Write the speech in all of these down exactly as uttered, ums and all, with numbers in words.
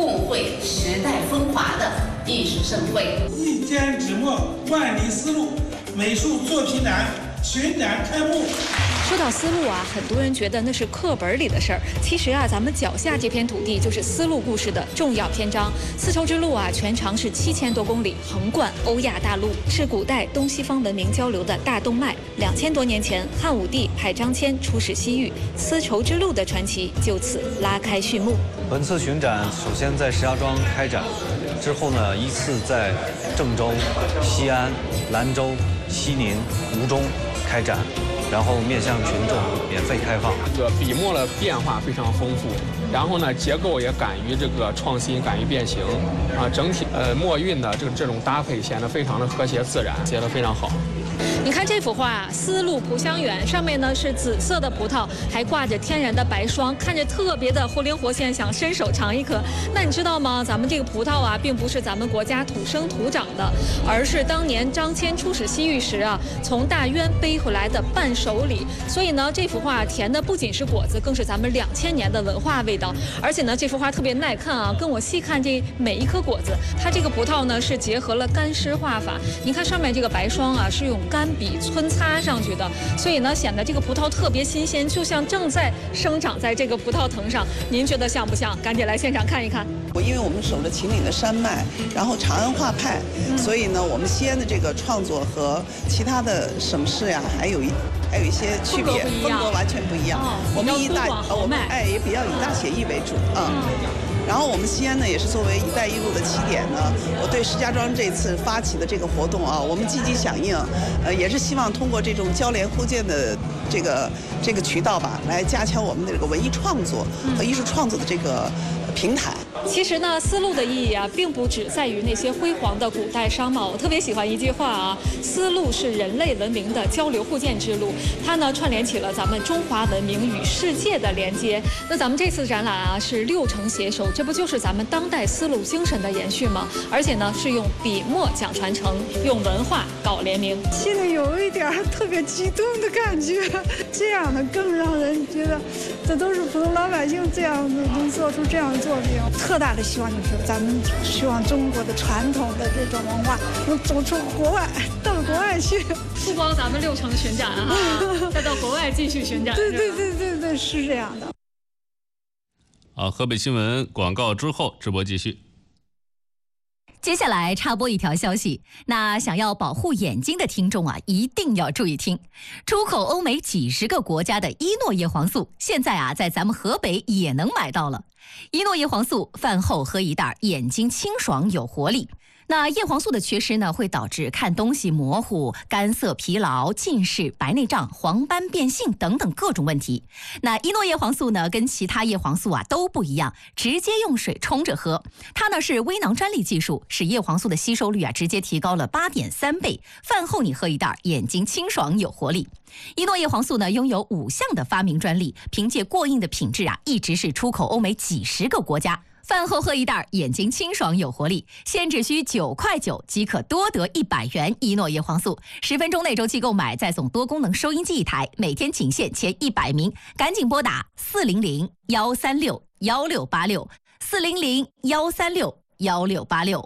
共绘时代风华的艺术盛会。 一笺纸墨，万里丝路，美术作品展巡展开幕。 说到丝路啊，很多人觉得那是课本里的事儿。其实啊，咱们脚下这片土地就是丝路故事的重要篇章。丝绸之路啊，全长是七千多公里，横贯欧亚大陆，是古代东西方文明交流的大动脉。两千多年前，汉武帝派张骞出使西域，丝绸之路的传奇就此拉开序幕。 本次巡展首先在石家庄开展，之后呢，依次在郑州、西安、兰州、西宁、吴中开展。然后面向群众免费开放。 这个笔墨的变化非常丰富，然后呢，结构也敢于这个创新，敢于变形，啊，整体呃墨韵的这个这种搭配显得非常的和谐自然，写得非常好。 你看这幅画《丝路蒲香园》，上面呢是紫色的葡萄，还挂着天然的白霜，看着特别的活灵活现，想伸手尝一颗。那你知道吗？咱们这个葡萄啊，并不是咱们国家土生土长的，而是当年张骞出使西域时啊，从大渊背回来的伴手礼。所以呢，这幅画填的不仅是果子，更是咱们两千年的文化味道。而且呢，这幅画特别耐看啊，跟我细看这每一颗果子，它这个葡萄呢是结合了干湿画法。你看上面这个白霜啊，是用干笔皴擦上去的，所以呢显得这个葡萄特别新鲜，就像正在生长在这个葡萄藤上。您觉得像不像？赶紧来现场看一看。 我因为我们守着秦岭的山脉，然后长安画派，嗯、所以呢，我们西安的这个创作和其他的省市呀、啊，还有一还有一些区别，风格完全不一样。哦、我们以大呃我们哎也比较以大写意为主啊。嗯然后我们西安呢，也是作为“一带一路”的起点呢，我对石家庄这次发起的这个活动啊，我们积极响应，呃，也是希望通过这种交联互鉴的这个这个渠道吧，来加强我们的这个文艺创作和艺术创作的这个平台。 其实呢，丝路的意义啊，并不只在于那些辉煌的古代商贸。我特别喜欢一句话啊，丝路是人类文明的交流互鉴之路，它呢串联起了咱们中华文明与世界的连接。那咱们这次展览啊，是六城携手，这不就是咱们当代丝路精神的延续吗？而且呢，是用笔墨讲传承，用文化搞联名。 心里有一点特别激动的感觉，这样的更让人觉得，这都是普通老百姓这样子能做出这样的作品。特大的希望就是咱们希望中国的传统的这种文化能走出国外，到国外去。 不光咱们六城巡展啊，再到国外继续巡展。 对对对对对，是这样的。 好，河北新闻广告之后，直播继续。 接下来插播一条消息，那想要保护眼睛的听众啊，一定要注意听。出口欧美几十个国家的伊诺叶黄素，现在啊，在咱们河北也能买到了。伊诺叶黄素饭后喝一袋，眼睛清爽有活力。那叶黄素的缺失呢，会导致看东西模糊、干涩、疲劳、近视、白内障、黄斑变性等等各种问题。那伊诺叶黄素呢，跟其他叶黄素啊都不一样，直接用水冲着喝。它呢是微囊专利技术，使叶黄素的吸收率啊直接提高了八点三倍。饭后你喝一袋，眼睛清爽有活力。伊诺叶黄素呢拥有五项的发明专利，凭借过硬的品质啊，一直是出口欧美几十个国家。饭后喝一袋，眼睛清爽有活力，现只需九块九即可多得一百元伊诺叶黄素。十分钟内周期购买，再送多功能收音机一台，每天仅限前一百名，赶紧拨打四零零幺三六幺六八六四零零幺三六幺六八六。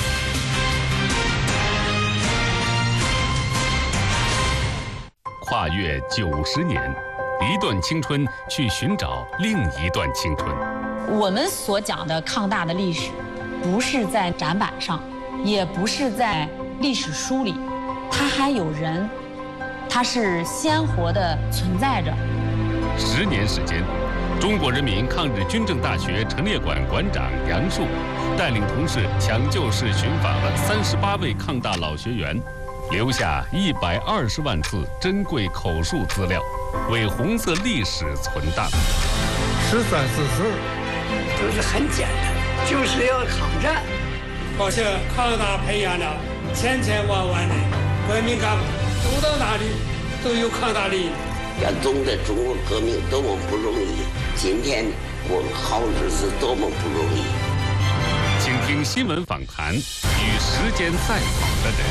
跨越九十年，一段青春去寻找另一段青春。 我们所讲的抗大的历史，不是在展板上，也不是在历史书里，它还有人，它是鲜活的存在着。 十年时间，中国人民抗日军政大学陈列馆馆长杨树带领同事抢救式寻访了三十八位抗大老学员，留下一百二十万次珍贵口述资料，为红色历史存档。 十三四四。 都是很简单，就是要抗战。 好像抗大培养了千千万万的革命干部，走到哪里都有抗大力。 要懂得中国革命多么不容易，今天过好日子多么不容易。 请听新闻访谈，与时间赛跑的人。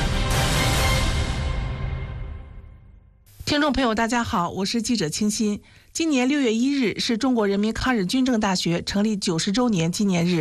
听众朋友，大家好，我是记者清新。今年六月一日是中国人民抗日军政大学成立九十周年纪念日。